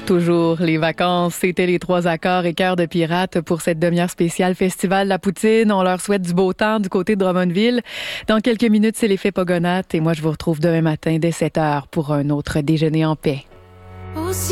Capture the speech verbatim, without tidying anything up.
Toujours les vacances, c'était les trois accords et cœurs de pirates pour cette demi-heure spéciale Festival La Poutine. On leur souhaite du beau temps du côté de Drummondville. Dans quelques minutes, c'est l'effet Pogonate et moi, je vous retrouve demain matin dès sept heures pour un autre déjeuner en paix.